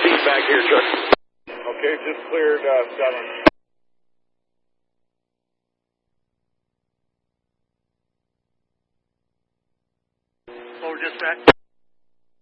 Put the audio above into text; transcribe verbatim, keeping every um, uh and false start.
back here, Chuck. Okay, just cleared uh, seven. Forward dispatch.